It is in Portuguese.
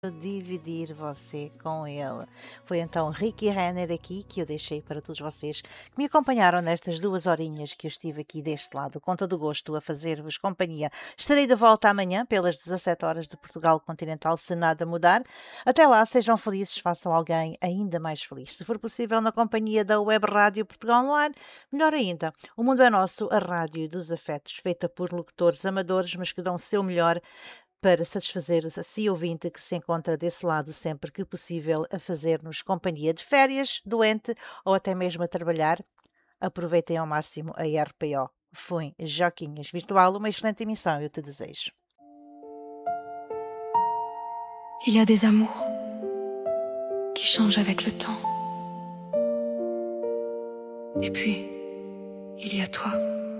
dividir você com ele. Foi então Ricky Renner aqui que eu deixei para todos vocês que me acompanharam nestas 2 horinhas que eu estive aqui deste lado, com todo o gosto a fazer-vos companhia. Estarei de volta amanhã pelas 17 horas de Portugal Continental, se nada mudar. Até lá, sejam felizes, façam alguém ainda mais feliz. Se for possível, na companhia da Web Rádio Portugal Online, melhor ainda. O Mundo é Nosso, a rádio dos afetos, feita por locutores amadores, mas que dão o seu melhor para satisfazer a si ouvinte que se encontra desse lado sempre que possível a fazer-nos companhia de férias, doente ou até mesmo a trabalhar. Aproveitem ao máximo a RPO. Fui Joquinhas Virtual, uma excelente emissão eu te desejo. Il y a des amours qui changent avec le temps. Et puis, il y a toi.